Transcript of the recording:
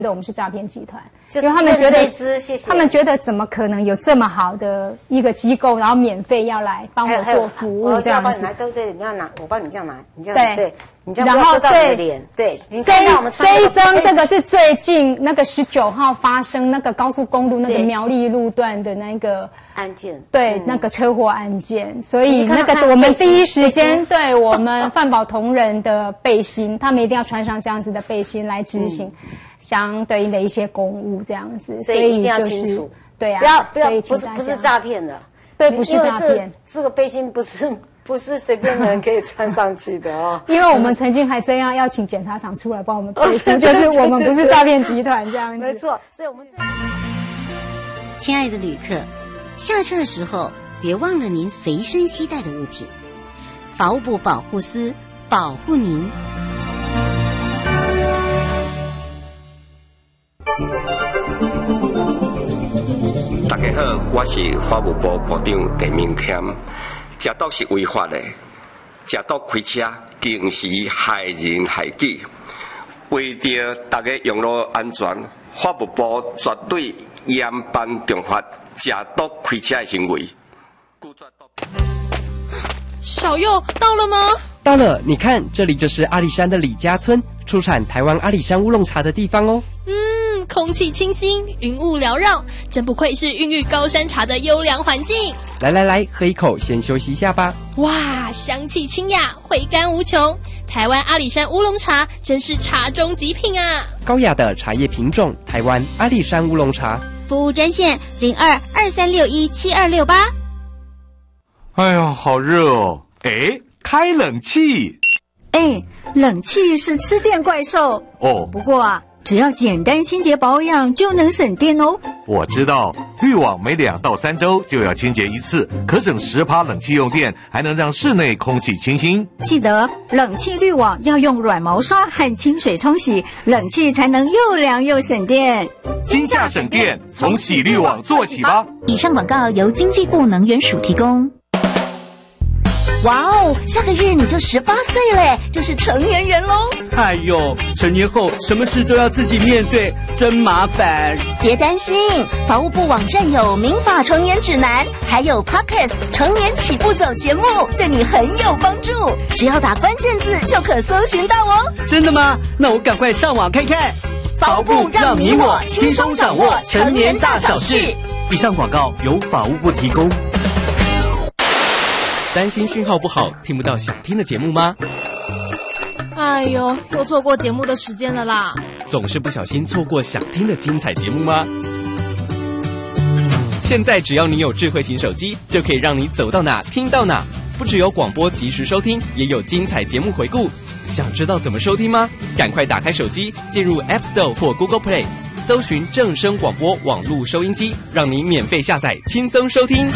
我们是诈骗集团， 因为他们觉得谢谢他们觉得怎么可能有这么好的一个机构，然后免费要来帮我做服务这样子。 对，你要拿，我帮你这样拿，你这样对，你这样然后到你的脸，对， 这一张这个是最近那个19号发生那个高速公路那个苗栗路段的那个案件， 对，那个车祸案件，所以那个我们第一时间对我们犯保同仁的背心，他们一定要穿上这样子的背心来执行相对应的一些公务这样子， 所以一定要清楚， 对啊， 不要不是诈骗的， 对，不是诈骗， 这个背心不是随便的人可以穿上去的哦。 因为我们曾经还这样要请检察长出来帮我们背书，就是我们不是诈骗集团这样子。 没错，所以我们亲爱的旅客，下车的时候别忘了您随身携带的物品。法务部保护司保护您。 大家好，我是法务部部长陈明谦。食毒是违法的，食毒开车更是害人害己。为着大家用路安全，法务部绝对严办重罚食毒开车的行为。 小佑到了吗？ 到了，你看，这里就是阿里山的李家村，出产台湾阿里山乌龙茶的地方哦。 空气清新，云雾缭绕，真不愧是孕育高山茶的优良环境。 来，喝一口，先休息一下吧。 哇，香气清雅，回甘无穷。台湾阿里山乌龙茶真是茶中极品啊！ 高雅的茶叶品种，台湾阿里山乌龙茶。 服务专线02-2361-7268。 哎呀，好热哦！开冷气。 冷气是吃电怪兽哦。 不过啊，只要简单清洁保养就能省电哦。 我知道，滤网每2到3周就要清洁一次，可省10%冷气用电，还能让室内空气清新。 记得冷气滤网要用软毛刷和清水冲洗，冷气才能又凉又省电。 今夏省电，从洗滤网做起吧。 以上广告由经济部能源署提供。哇哦，下个月你就18岁了，就是成年人咯。 哎呦，成年后什么事都要自己面对，真麻烦。 别担心，法务部网站有民法成年指南，还有 Podcast 成年起步走节目，对你很有帮助。只要打关键字就可搜寻到哦。 真的吗？那我赶快上网看看。 法务部让你我轻松掌握成年大小事。 以上广告由法务部提供。 担心讯号不好，听不到想听的节目吗？ 哎呦，又错过节目的时间了啦！ 总是不小心错过想听的精彩节目吗？现在只要你有智慧型手机，就可以让你走到哪听到哪。不只有广播及时收听，也有精彩节目回顾。想知道怎么收听吗？赶快打开手机，进入 App Store 或 Google Play， 搜寻正声广播网络收音机，让你免费下载，轻松收听。